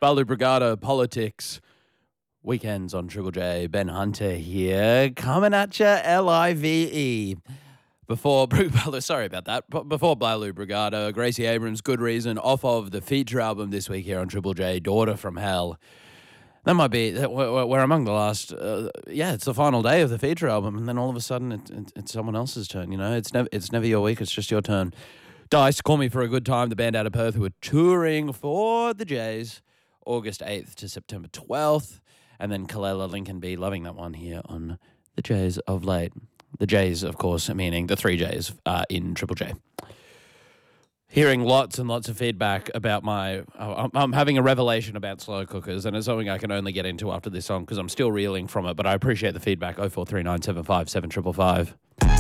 Balu Brigado Politics. Weekends on Triple J. Ben Hunter here, coming at you Live. Before sorry about that. Before Balu Brigado, Gracie Abrams, Good Reason, off of the feature album this week here on Triple J, Daughter from Hell. That might be, we're among the last, it's the final day of the feature album, and then all of a sudden it's someone else's turn, you know? It's never your week, it's just your turn. Dice, Call Me for a Good Time, the band out of Perth who are touring for the Jays, August 8th to September 12th, and then Kalela Lincoln B, loving that one here on the Jays of late. The Jays, of course, meaning the three Jays in Triple J. Hearing lots and lots of feedback about I'm having a revelation about slow cookers, and it's something I can only get into after this song because I'm still reeling from it, but I appreciate the feedback. 043975 7555.